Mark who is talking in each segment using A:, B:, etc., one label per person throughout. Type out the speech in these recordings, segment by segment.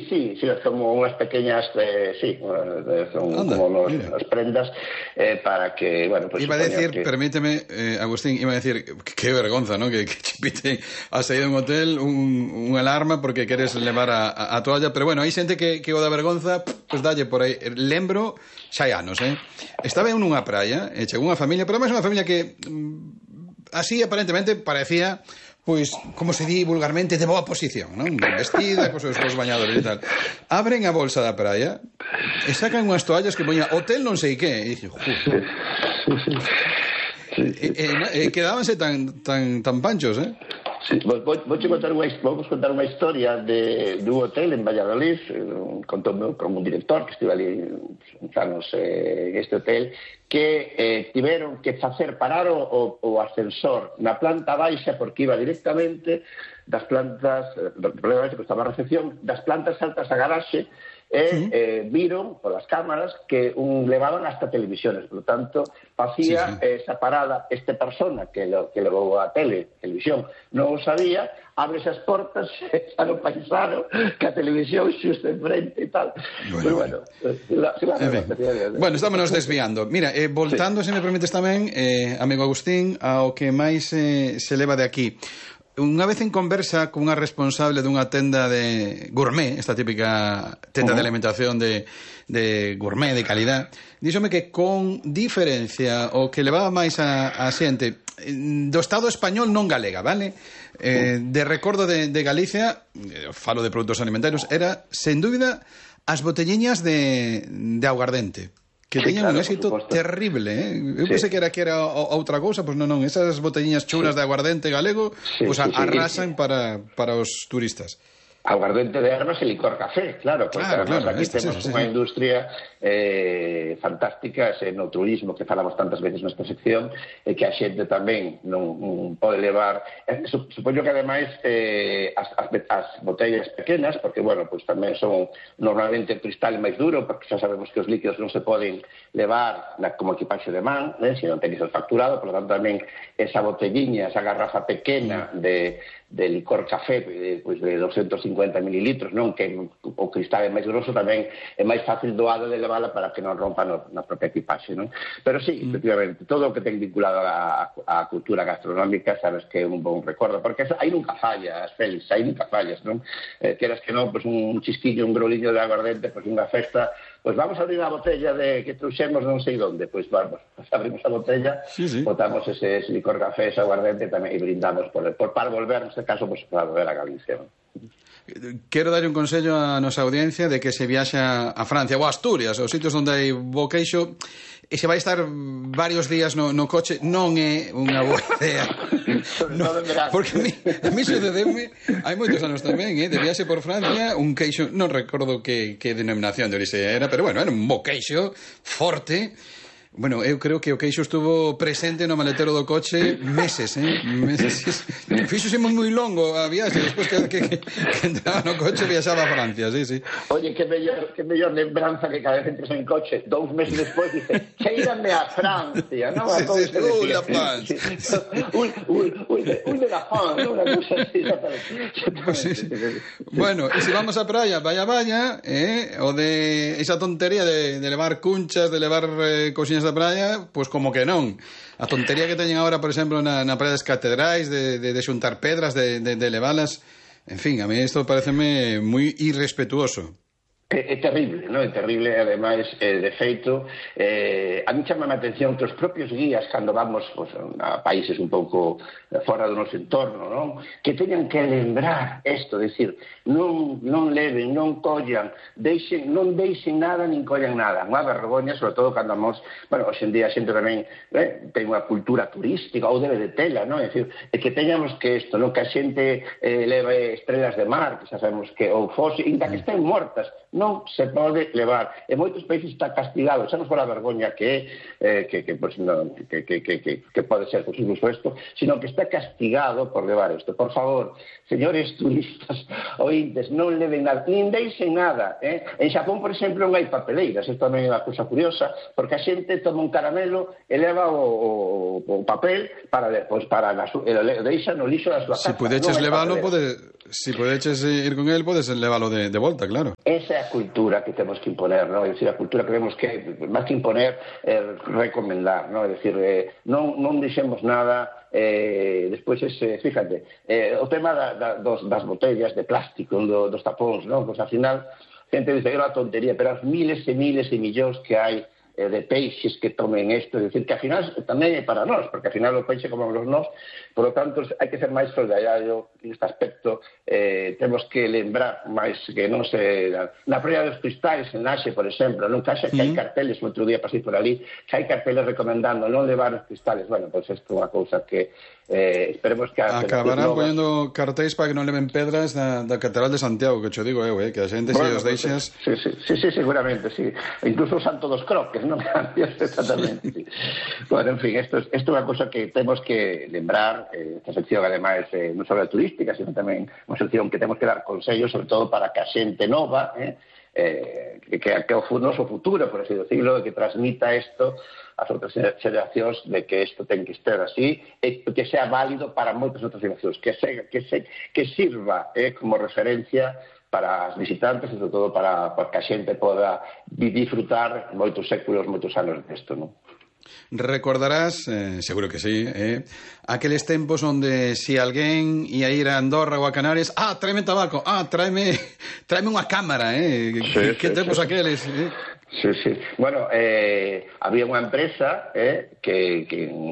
A: sí, como unhas pequeñas, son como unas prendas para que, bueno, pues...
B: Iba a decir, permíteme, Agustín, iba a decir, que vergonza, ¿no? Que chipite a saído de un hotel unha alarma porque queres levar a toalla, pero bueno, hai xente que o da vergonza, pues dalle por aí. Lembro, xa hai anos, estaba en unha praia, chegou unha familia, pero máis unha familia que así aparentemente parecía, pois, como se di vulgarmente, de boa posición, non? Vestida, cos seus bañadores e tal. Abren a bolsa da praia e sacan unhas toallas que poña hotel non sei que. E dixo, quedábanse tan panchos,
A: Sí, vamos contar unha historia dun hotel en Valladolid. Contoume como un director que estive ali uns anos en este hotel, que tiveron que facer parar o ascensor na planta baixa porque iba directamente das plantas, probablemente que estaba a recepción, das plantas altas a garaxe, viron polas cámaras que levaban hasta televisiones, por lo tanto facía esa parada esta persona que levou a televisión non o sabía, abre esas portas xa no paisano que a televisión xusto enfrente e tal. Pero bueno,
B: estámonos desviando. Mira, voltando, se me permites tamén, amigo Agustín, ao que máis se leva de aquí. Unha vez en conversa cunha responsable dunha tenda de gourmet, esta típica tenda de alimentación de gourmet, de calidad, díxome que con diferencia o que levaba máis a xente do Estado español non galega, vale? De recordo de Galicia, falo de produtos alimentarios, era, sen dúbida, as botelliñas de aguardente, que teñen un éxito terrible, Eu pensei que era outra cousa, pois non, esas botelliñas chulas de aguardente galego, pois arrasan para os turistas.
A: Aguardente de armas e licor café, claro, aquí temos unha industria fantástica no turismo que falamos tantas veces nesta sección, e que a xente tamén non pode levar. Supoño que ademais as botellas pequenas, porque bueno, pues tamén son normalmente cristal máis duro, porque xa sabemos que os líquidos non se poden levar como equipaxe de man, se non tenéis el facturado, por lo tanto tamén esa botelliña, esa garrafa pequena de licor café, pois de 250 mililitros, non, que o cristal é máis grosso, tamén é máis fácil doado de levala para que non rompa na propia equipaxe, non? Pero sí, efectivamente, todo o que ten vinculado á cultura gastronómica, sabes que é un bon recordo, porque aí nunca fallas, Félix, aí nunca fallas, non? Queras que non, pois un chisquiño, un groliño de aguardente, pois unha festa, pois vamos a abrir a botella que trouxemos non sei onde, pois vamos, abrimos a botella, botamos ese licor café, ese aguardente tamén, e brindamos para volver, neste caso, pois para volver a Galicia, non?
B: Quero dar un consello á nosa audiencia de que se viaxa a Francia ou a Asturias, os sitios onde hai bo queixo, e se vai estar varios días no coche, non é unha boa idea. Porque a mí sucedeme hai moitos anos tamén, de viaxe por Francia, un queixo, non recordo que denominación de orixe era, pero bueno, era un bo queixo forte. Bueno, eu creo que o queixo estuvo presente no maletero do coche meses, meses. Fíxose moi longo a viaxe, despois que entraba no coche viaxaba a Francia, sí.
A: Oye, que mellor lembranza que cada vez entres en coche 2 meses despois dice, cheírame a Francia, non?
B: La France.
A: Un de la France, unha cousa así.
B: Bueno, e se vamos á praia, vaya, o de esa tontería de levar cunchas, de levar cousiñas da praia, pois como que non. A tontería que teñen agora, por exemplo, na praia das Catedrais, de xuntar pedras, de levalas, en fin, a mí isto pareceme moi irrespetuoso.
A: É terrible, non? É terrible, ademais, de feito, a mí chama a atención que os propios guías, cando vamos a países un pouco fora do noso entorno, non? Que teñan que lembrar isto, decir, non leven, non collan, non deixen nada, nin collan nada. Unha vergoña, sobre todo cando vamos, bueno, hoxe en día a xente tamén ten unha cultura turística, ou debe de tela, non? É dicir, que teñamos que isto, non? Que a xente leve estrelas de mar, que xa sabemos que, ou fose, inda que estén mortas, non se pode levar. En moitos países está castigado, xa non foi a vergoña que pode ser por suposto isto, sino que está castigado por levar isto. Por favor, señores turistas ointes, non leven nada, nin deixen nada. En Xapón, por exemplo, non hai papeleiras, isto tamén é unha cousa curiosa, porque a xente toma un caramelo e leva o papel para deixa no lixo da súa casa.
B: Se pudeches leválo, si podeches ir con el, podes leválo de volta, claro.
A: Esa é a cultura que temos que imponer, ¿no? É dicir, a cultura que temos que, máis que imponer, recomendar, ¿no? É dicir, non dixemos nada, despois fíjate, o tema das botellas de plástico, dos tapóns, ¿no? Pois, al final, a xente dice, é unha tontería, pero as miles e miles e millóns que hai de peixes que tomen isto, é dicir, que ao final tamén é para nós, porque ao final o peixe comemos nós, por lo tanto, hai que ser máis solidario neste aspecto, temos que lembrar máis que non se... Na Praia dos Cristais, en Naxe, por exemplo, non caixa que hai carteles, outro día pasei por ali, que hai carteles recomendando non levar os cristales, bueno, pois isto é unha cousa que esperemos que...
B: Acabarán poñendo cartéis para que non leven pedras da Catedral de Santiago, que cho digo eu, que a xente se os deixas...
A: Sí, seguramente, sí. Incluso o Santo dos Croques, non? Exactamente, sí. Bueno, en fin, isto é unha cosa que temos que lembrar, esta sección, ademais, non só turística, sino tamén unha sección que temos que dar consellos, sobre todo para que a xente nova, que é o noso futuro, por así decirlo, que transmita isto ás outras xeracións de que isto ten que estar así e que sea válido para moitas outras xeracións, que sirva como referencia para os visitantes e, sobre todo, para que a xente poda disfrutar moitos séculos, moitos anos disto, non?
B: Recordarás, seguro que sí, aqueles tempos onde si alguén ia ir a Andorra ou a Canarias, tráeme tabaco, tráeme unha cámara, que tempos aqueles,
A: Sí. Bueno, había unha empresa que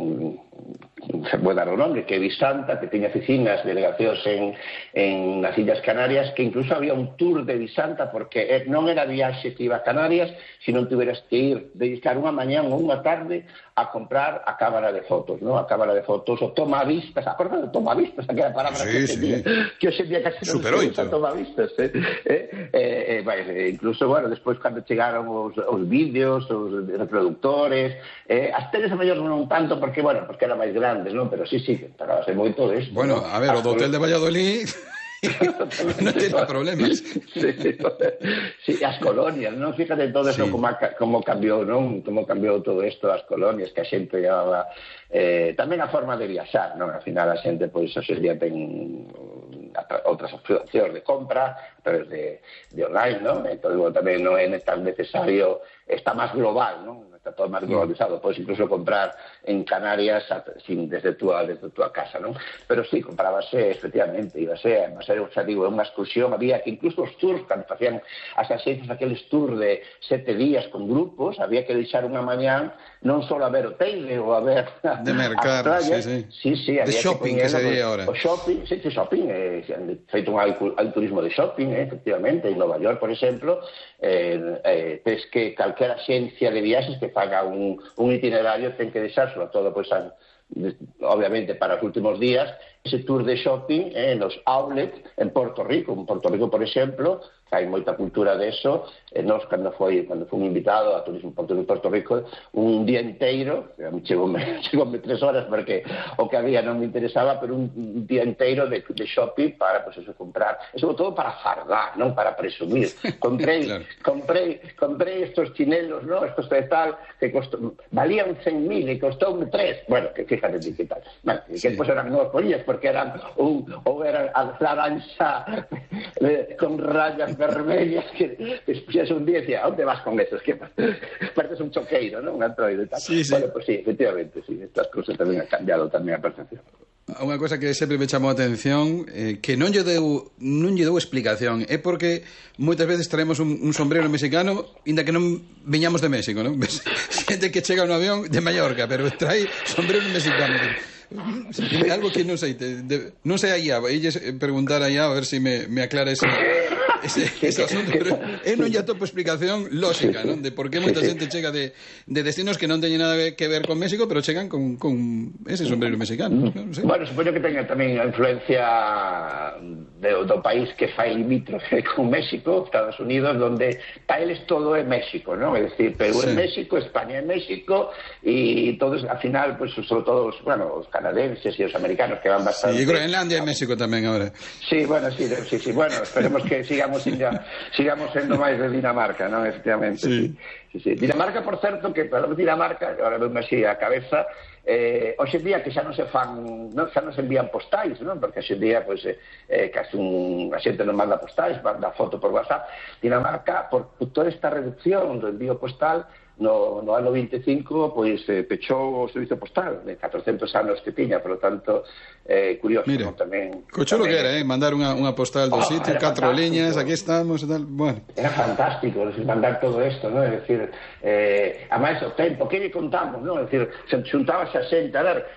A: se pode dar o nome, que é Visanta, que tiña oficinas, delegacións en nas Illas Canarias, que incluso había un tour de Visanta, porque non era viaxe que iba a Canarias, sino tiveras que ir, dedicar unha mañán ou unha tarde a comprar a cámara de fotos, ¿no? A cámara de fotos, o tomavistas, acorda de tomavistas, aquela palabra que hoxe día casi non se usa, tomavistas, incluso, bueno, despois cando chegaron os vídeos, os reproductores, as teles a mellor non tanto, porque era máis grandes, non? Pero sí, tragase moito de isto.
B: Bueno, a ver, o do hotel de Valladolid... non tiene problemas.
A: Sí, as colonias, non? Fíjate todo eso como cambiou, non? Como cambiou todo isto, as colonias que a xente llevaba, tamén a forma de viaxar, non? Al final a xente, pois, hoxe día ten outras opcións de compra a través de online, non? Entón, tamén non é tan necesario, está máis global, non? Está todo máis globalizado, podes incluso comprar en Canarias desde túa casa, non? Pero sí, comprábase, efectivamente, ibase, xa digo, unha excursión, había que incluso os tours, cando facían as axencias aqueles tours de 7 días con grupos, había que deixar unha mañán non só a ver o Teide ou a ver
B: de mercar, sí,
A: de
B: shopping, que sería ahora.
A: O shopping, feito un turismo de shopping, efectivamente, en Nova York, por exemplo, tes que calquera axencia de viaxes que faga un itinerario ten que deixar, sobre todo, pois, obviamente, para os últimos días, ese tour de shopping nos outlets en Porto Rico. En Porto Rico, por exemplo, hai moita cultura de eso. Nós, cando fui invitado a Turismo Porto Rico, un día inteiro, chegoume 3 horas porque o que había non me interesaba, pero un día inteiro de shopping para, pues eso, comprar, e sobre todo para fardar, non para presumir. Comprei estos chinelos, ¿no? Estos de tal, que valían 100.000 e costoume 3. Bueno, que fíjate que tal. Bueno, que despois eran novas polillas, porque eran eran laranxa con rayas vermellas, que despois un día decía, onde vas con esos? Que pareces un choqueiro, non? Un antroide e tal. Bueno, pues sí, efectivamente, sí, estas cosas tamén han cambiado tamén a percepción.
B: Unha cosa que sempre me chamou a atención, que non lle dou explicación, é porque moitas veces traemos un sombrero mexicano inda que non viñamos de México, non? Xente que chega no avión de Mallorca, pero trae sombrero mexicano. Algo que non sei, non sei aí, elles preguntar aí a ver se me aclara ese asunto, pero eu non lle atopo explicación lógica, non? De por que moita xente chega de destinos que non teñen nada que ver con México, pero chegan con ese sombrero mexicano, non sei.
A: Bueno, supoño que teña tamén a influencia do país que fai limítrofe con México, Estados Unidos, donde para eles todo é México, non? É dicir, Perú é México, España é México, e todos, al final, pues, sobre todo os canadenses e os americanos que van bastante...
B: Sí, e Groenlandia é México tamén agora.
A: Sí, bueno, bueno, esperemos que sigamos sigamos sendo máis de Dinamarca, non? Efectivamente, sí. Dinamarca, por certo, que para Dinamarca, agora veume así a cabeza, hoxe día que xa non se fan, xa non se envían postais, non? Porque hoxe día, pois, casi a xente non manda postais, manda foto por WhatsApp. Dinamarca, por toda esta reducción do envío postal, no ano 25, pois, pechou o servizo postal de 400 anos que tiña, por lo tanto, curioso.
B: Mira,
A: tamén
B: co chulo que era, mandar unha postal do sitio, 4 liñas, aquí estamos e tal, bueno.
A: Era fantástico, mandar todo isto, non? É dicir, a máis o tempo, que lle contamos, non? É dicir, se xuntábase a xente, a ver,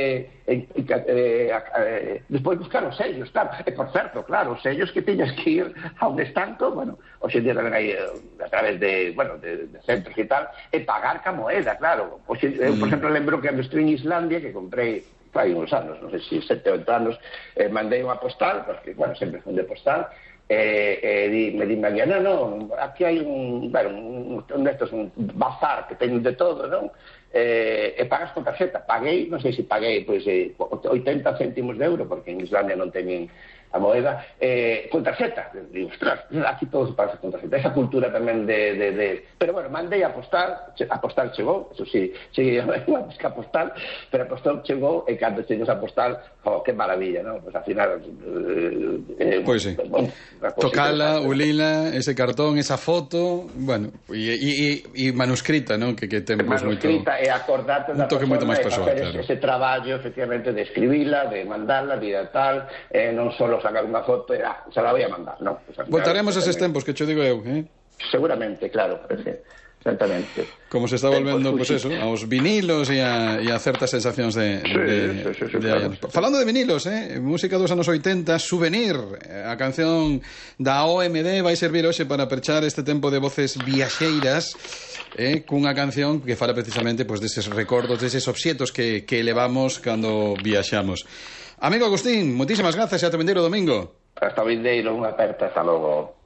A: despois buscar os sellos, claro, e por certo, claro, os sellos que tiñas que ir a un estanco, bueno, hoxe día tamén hai a través de centros e tal, e pagar ca moeda, claro. Hoxe, eu, por exemplo, lembro que cando estive en Islandia, que comprei hai uns anos, non sei se 7 ou 8 anos, mandei unha postal, porque, bueno, sempre fun de postal, me di María, non, aquí hai un bazar que teñen de todo, non? E pagas con tarxeta. Paguei, non sei se paguei, pois, 80 céntimos de euro, porque en Islandia non teñen a moeda, con tarxeta. Digo, ostras, aquí todo se paga con tarxeta. Esa cultura tamén Pero, bueno, mandei a postal chegou, eso sí, unha pesca postal, pero a postal chegou, e cando chegou a postal, que maravilla, non? Pois, al final...
B: Pois sí. Bueno, tocala, ulila, ese cartón, esa foto, bueno, e manuscrita, non? Que temos
A: manuscrita, e acordarte da
B: persona, moito máis persoal,
A: claro. Ese traballo, efectivamente, de escribila, de mandarla, de tal, non só sacar unha foto e se la voy a mandar, non? Pues,
B: voltaremos a eses tempos que cho digo eu,
A: Seguramente, claro, exactamente.
B: Como se está volvendo, pois eso, aos vinilos e a certas sensacións de
A: claro.
B: Falando de vinilos, música dos anos 80, Souvenir, a canción da OMD vai servir hoxe para perchar este tempo de voces viaxeiras, cunha canción que fala precisamente pois deses recordos, deses obxetos que levamos cando viaxamos. Amigo Agustín, moitísimas grazas e ata vindeiro domingo.
A: Hasta vindeiro, unha aperta, hasta logo.